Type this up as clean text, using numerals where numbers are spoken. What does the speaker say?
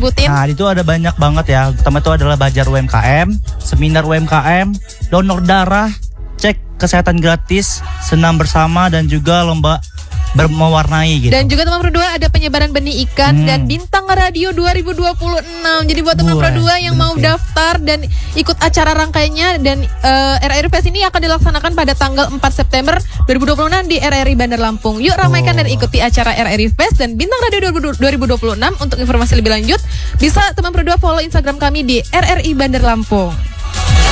sebutin? Nah, itu ada banyak banget ya. Pertama itu adalah Bazar UMKM, seminar UMKM, donor darah, cek kesehatan gratis, senam bersama, dan juga lomba mewarnai gitu. Dan juga teman Pro 2 ada penyebaran benih ikan dan bintang radio 2026. Jadi buat teman Pro 2 yang mau daftar dan ikut acara rangkaiannya, dan RRI Fest ini akan dilaksanakan pada tanggal 4 September 2026 di RRI Bandar Lampung. Yuk ramaikan dan ikuti acara RRI Fest dan bintang radio 2026. Untuk informasi lebih lanjut bisa teman Pro 2 follow Instagram kami di RRI Bandar Lampung.